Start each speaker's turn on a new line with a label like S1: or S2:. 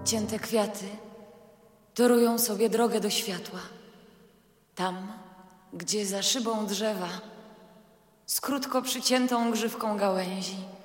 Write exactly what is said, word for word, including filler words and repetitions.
S1: Odcięte kwiaty torują sobie drogę do światła. Tam, gdzie za szybą drzewa, z krótko przyciętą grzywką gałęzi,